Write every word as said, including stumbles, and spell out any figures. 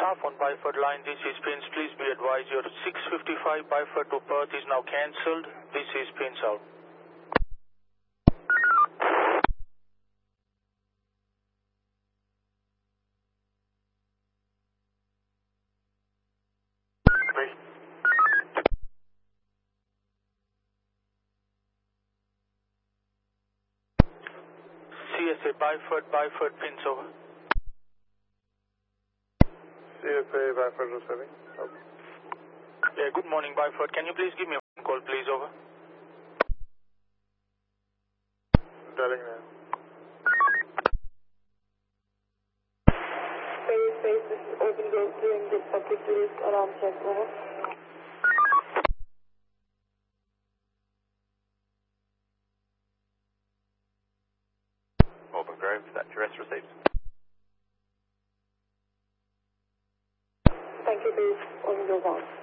Staff on Byford line, this is Prince. Please be advised your six fifty-five Byford to Perth is now cancelled. This is Prince out. C S A Byford, Byford, Prince over. C S A Byford receiving. Over. Yeah, good morning Byford. Can you please give me a phone call, please, over? Telling now. Space, space, this is open gate doing the public release alarm check, over. Auburn Grove, that's your S received. Thank you, base, open door one.